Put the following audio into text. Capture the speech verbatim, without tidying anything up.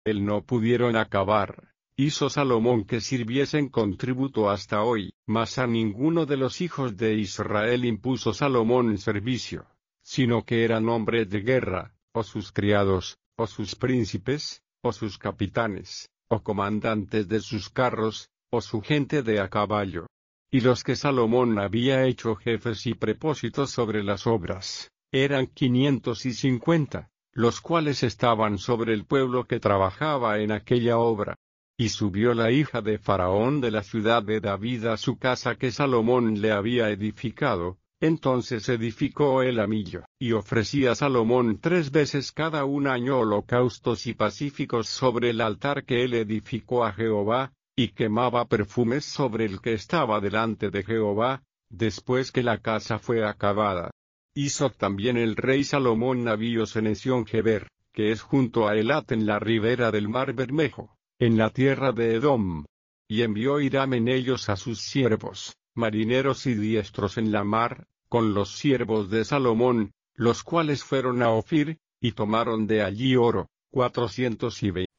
el no pudieron acabar. Hizo Salomón que sirviesen con tributo hasta hoy, mas a ninguno de los hijos de Israel impuso Salomón servicio, sino que eran hombres de guerra, o sus criados, o sus príncipes, o sus capitanes, o comandantes de sus carros, o su gente de a caballo. Y los que Salomón había hecho jefes y prepósitos sobre las obras, eran quinientos y cincuenta, los cuales estaban sobre el pueblo que trabajaba en aquella obra. Y subió la hija de Faraón de la ciudad de David a su casa que Salomón le había edificado. Entonces edificó él a Millo, y ofrecía a Salomón tres veces cada un año holocaustos y pacíficos sobre el altar que él edificó a Jehová, y quemaba perfumes sobre el que estaba delante de Jehová, después que la casa fue acabada. Hizo también el rey Salomón navíos en Esión-Geber, que es junto a Elat en la ribera del mar Bermejo, en la tierra de Edom. Y envió Hiram en ellos a sus siervos, marineros y diestros en la mar, con los siervos de Salomón, los cuales fueron a Ofir, y tomaron de allí oro, cuatrocientos y veinte